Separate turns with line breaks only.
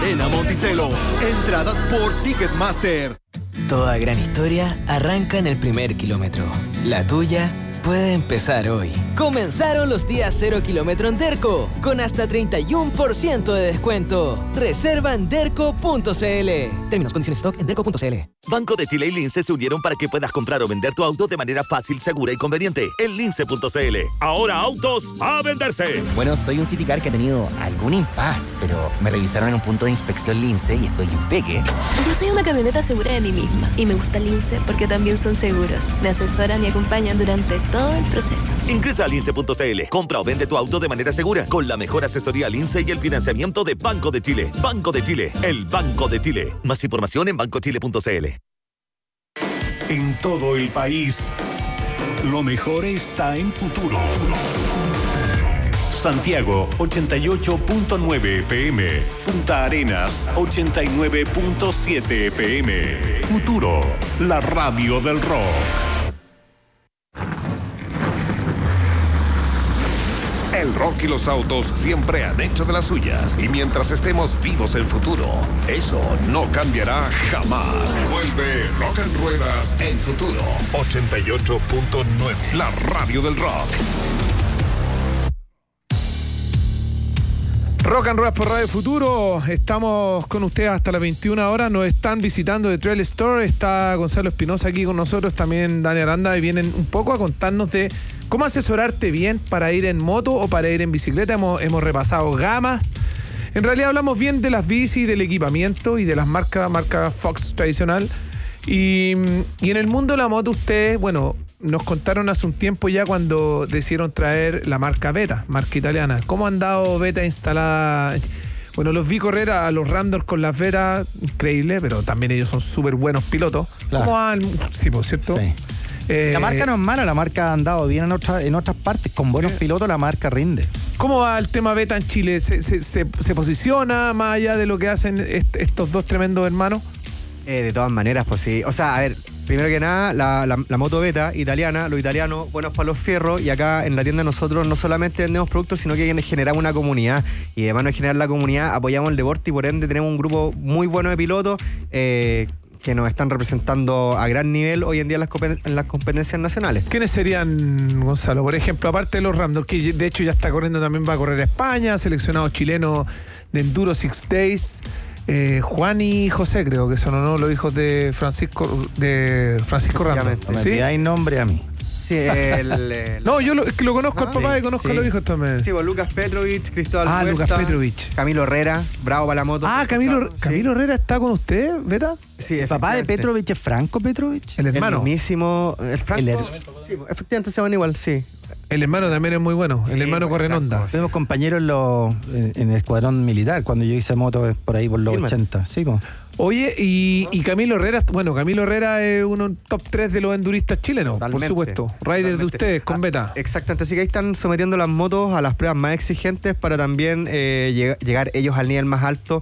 Arena Monticello. Entradas por Ticketmaster.
Toda gran historia arranca en el primer kilómetro. La tuya puede empezar hoy. Comenzaron los días 0 kilómetro en Derco, con hasta 31% de descuento. Reserva en derco.cl. Términos, condiciones, stock en derco.cl.
Banco de Chile y Lince se unieron para que puedas comprar o vender tu auto de manera fácil, segura y conveniente. En lince.cl. Ahora autos a venderse.
Bueno, soy un Citicar que ha tenido algún impas, pero me revisaron en un punto de inspección Lince y estoy impeque.
Yo soy una camioneta segura de mí misma y me gusta Lince porque también son seguros. Me asesoran y acompañan durante todo el proceso.
Ingresa a lince.cl. Compra o vende tu auto de manera segura con la mejor asesoría Lince y el financiamiento de Banco de Chile. Banco de Chile, el Banco de Chile. Más información en bancochile.cl.
En todo el país, lo mejor está en Futuro. Santiago 88.9 FM, Punta Arenas 89.7 FM. Futuro, la radio del rock.
El rock y los autos siempre han hecho de las suyas. Y mientras estemos vivos en Futuro, eso no cambiará jamás. Vuelve Rock en Ruedas en Futuro 88.9. La radio del rock.
Rock and Roll por Radio Futuro. Estamos con ustedes hasta las 21 horas. Nos están visitando de Trail Store. Está Gonzalo Espinosa aquí con nosotros, también Dani Aranda, y vienen un poco a contarnos de cómo asesorarte bien para ir en moto o para ir en bicicleta. Hemos repasado gamas. En realidad hablamos bien de las bicis, del equipamiento y de las marca Fox tradicional. Y en el mundo de la moto ustedes, bueno, nos contaron hace un tiempo ya cuando decidieron traer la marca Beta, marca italiana. ¿Cómo han dado Beta instalada? Bueno, los vi correr a los Raptors con las Beta, increíble, pero también ellos son súper buenos pilotos.
Claro.
¿Cómo van? Sí, por cierto.
Sí. La marca no es mala, la marca ha andado bien en otras partes, con buenos pilotos la marca rinde.
¿Cómo va el tema Beta en Chile? ¿Se posiciona más allá de lo que hacen estos dos tremendos hermanos?
De todas maneras, pues sí. O sea, a ver, primero que nada, la moto Beta italiana, los italianos, buenos para los fierros, y acá en la tienda nosotros no solamente vendemos productos, sino que generamos una comunidad, y además de generar la comunidad, apoyamos el deporte y por ende tenemos un grupo muy bueno de pilotos que nos están representando a gran nivel hoy en día en las competencias nacionales.
¿Quiénes serían, Gonzalo? Por ejemplo, aparte de los Raptors, que de hecho ya está corriendo, también va a correr a España, seleccionado chileno de Enduro 6 Days. Juan y José, creo que son, ¿no? Los hijos de Francisco Ramos.
No me pidáis nombre a mí.
Sí,
no, yo es que lo conozco al papá y conozco a los hijos también.
Sí, pues Lucas Petrovich, Cristóbal Huerta,
Lucas Petrovich.
Camilo Herrera, bravo para la moto.
Camilo Herrera está con usted, ¿Beta?
Sí,
¿El papá de Petrovich es Franco Petrovich?
El hermano.
El mismísimo, el Franco. Sí, efectivamente se van igual, sí.
El hermano también es muy bueno. Sí, el hermano corre en Honda.
Tenemos compañeros en el escuadrón militar, cuando yo hice moto por ahí por los 80. Sí, pues.
Oye, y Camilo Herrera, bueno, Camilo Herrera es uno top 3 de los enduristas chilenos, totalmente, por supuesto. Rider de ustedes con Beta.
Exactamente, así que ahí están sometiendo las motos a las pruebas más exigentes para también llegar ellos al nivel más alto